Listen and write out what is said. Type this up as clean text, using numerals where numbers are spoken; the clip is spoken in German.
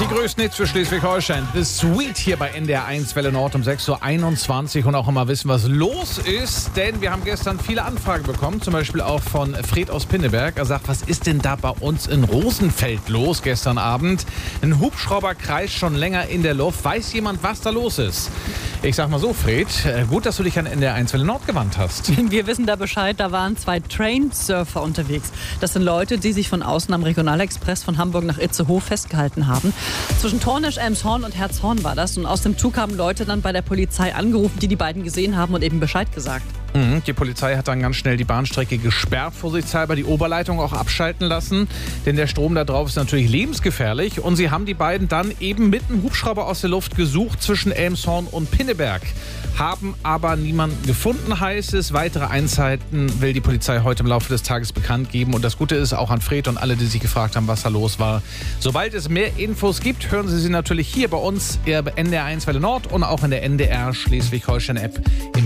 Die größten Hits für Schleswig-Holstein. The Sweet hier bei NDR 1 Welle Nord um 6.21 Uhr und auch immer wissen, was los ist. Denn wir haben gestern viele Anfragen bekommen, zum Beispiel auch von Fred aus Pinneberg. Er sagt, was ist denn da bei uns in Rosenfeld los gestern Abend? Ein Hubschrauber kreist schon länger in der Luft. Weiß jemand, was da los ist? Ich sag mal so, Fred, gut, dass du dich an NDR 1 Welle Nord gewandt hast. Wir wissen da Bescheid, da waren 2 Trainsurfer unterwegs. Das sind Leute, die sich von außen am Regionalexpress von Hamburg nach Itzehoe festgehalten haben. Zwischen Tornisch, Elmshorn und Herzhorn war das. Und aus dem Zug haben Leute dann bei der Polizei angerufen, die beiden gesehen haben und eben Bescheid gesagt. Die Polizei hat dann ganz schnell die Bahnstrecke gesperrt, vorsichtshalber die Oberleitung auch abschalten lassen. Denn der Strom da drauf ist natürlich lebensgefährlich. Und sie haben die beiden dann eben mit einem Hubschrauber aus der Luft gesucht zwischen Elmshorn und Pinneberg. Haben aber niemanden gefunden, heißt es. Weitere Einzelheiten will die Polizei heute im Laufe des Tages bekannt geben. Und das Gute ist auch an Fred und alle, die sich gefragt haben, was da los war. Sobald es mehr Infos gibt, hören Sie sie natürlich hier bei uns, bei NDR 1 Welle Nord und auch in der NDR Schleswig-Holstein-App im